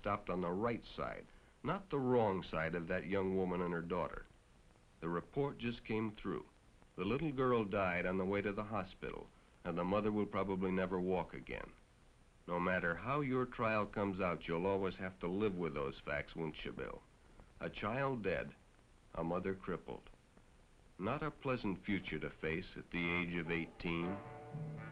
stopped on the right side, not the wrong side of that young woman and her daughter. The report just came through. The little girl died on the way to the hospital, and the mother will probably never walk again. No matter how your trial comes out, you'll always have to live with those facts, won't you, Bill? A child dead, a mother crippled. Not a pleasant future to face at the age of 18.